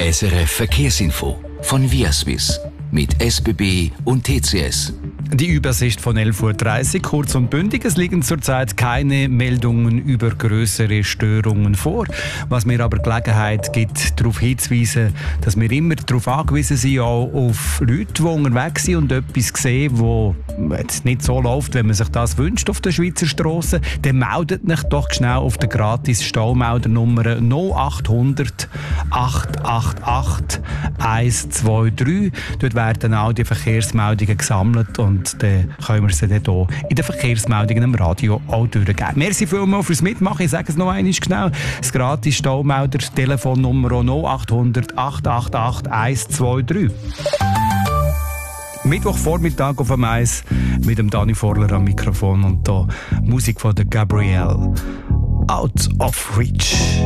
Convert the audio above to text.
SRF Verkehrsinfo von Viaswiss mit SBB und TCS. Die Übersicht von 11.30 Uhr, kurz und bündig. Es liegen zurzeit keine Meldungen über grössere Störungen vor. Was mir aber Gelegenheit gibt, darauf hinzuweisen, dass wir immer darauf angewiesen sind, auch auf Leute, die unterwegs sind und etwas sehen, wo jetzt nicht so läuft, wenn man sich das wünscht auf der Schweizer Strasse. Dann meldet euch doch schnell auf der gratis Staumeldernummer 0800 888 123. Dort werden auch die Verkehrsmeldungen gesammelt und dann können wir sie dann hier in den Verkehrsmeldungen im Radio auch durchgeben. Merci vielmals fürs Mitmachen. Ich sage es noch einmal schnell. Das gratis Staumelder Telefonnummer 0800 888 123. Mittwochvormittag auf dem Eis mit dem Dani Vorler am Mikrofon und hier Musik von der Gabrielle. Out of Reach.